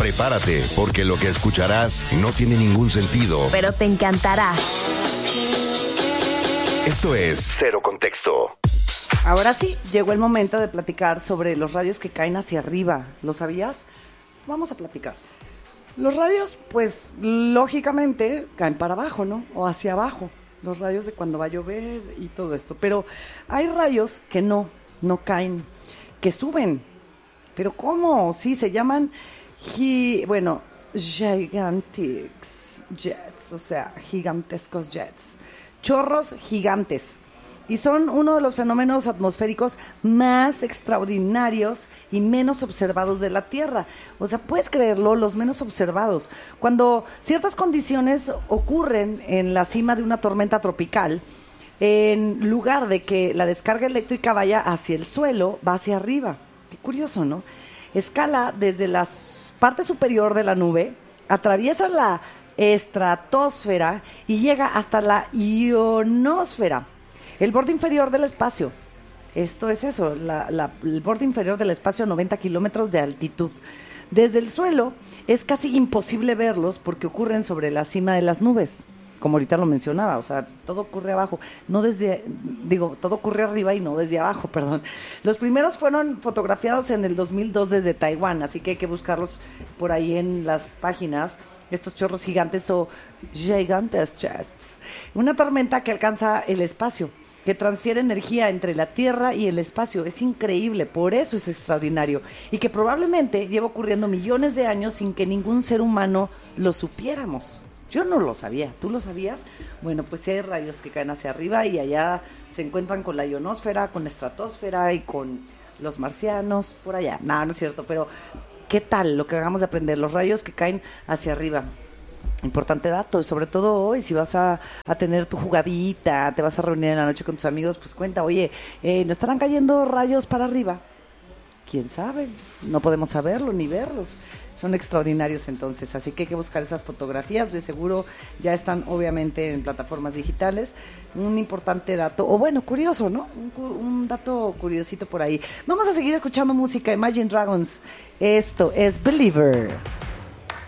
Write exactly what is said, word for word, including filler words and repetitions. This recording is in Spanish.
Prepárate, porque lo que escucharás no tiene ningún sentido, pero te encantará. Esto es Cero Contexto. Ahora sí, llegó el momento de platicar sobre los rayos que caen hacia arriba. ¿Lo sabías? Vamos a platicar. Los rayos, pues, lógicamente, caen para abajo, ¿no? O hacia abajo. Los rayos de cuando va a llover y todo esto. Pero hay rayos que no, no caen, que suben. ¿Pero cómo? Sí, se llaman, gi- bueno, gigantics jets, o sea, gigantescos jets. Chorros gigantes. Y son uno de los fenómenos atmosféricos más extraordinarios y menos observados de la Tierra. O sea, puedes creerlo, los menos observados. Cuando ciertas condiciones ocurren en la cima de una tormenta tropical, en lugar de que la descarga eléctrica vaya hacia el suelo, va hacia arriba. Qué curioso, ¿no? Escala desde la parte superior de la nube, atraviesa la estratosfera y llega hasta la ionosfera, el borde inferior del espacio. Esto es eso, la, la, el borde inferior del espacio a noventa kilómetros de altitud. Desde el suelo es casi imposible verlos porque ocurren sobre la cima de las nubes, como ahorita lo mencionaba, o sea, todo ocurre abajo, no desde, digo, todo ocurre arriba y no desde abajo, perdón. Los primeros fueron fotografiados en el dos mil dos desde Taiwán, así que hay que buscarlos por ahí en las páginas, estos chorros gigantes o gigantes jets. Una tormenta que alcanza el espacio, que transfiere energía entre la Tierra y el espacio. Es increíble, por eso es extraordinario. Y que probablemente lleva ocurriendo millones de años sin que ningún ser humano lo supiéramos. Yo no lo sabía, ¿tú lo sabías? Bueno, pues sí hay rayos que caen hacia arriba y allá se encuentran con la ionosfera, con la estratosfera y con los marcianos, por allá. No, no es cierto, pero ¿qué tal lo que acabamos de aprender? Los rayos que caen hacia arriba. Importante dato, y sobre todo hoy, si vas a, a tener tu jugadita, te vas a reunir en la noche con tus amigos, pues cuenta, oye, eh, ¿no estarán cayendo rayos para arriba? ¿Quién sabe? No podemos saberlo ni verlos. Son extraordinarios entonces, así que hay que buscar esas fotografías, de seguro ya están obviamente en plataformas digitales. Un importante dato, o bueno, curioso, ¿no? Un, un dato curiosito por ahí. Vamos a seguir escuchando música, Imagine Dragons. Esto es Believer.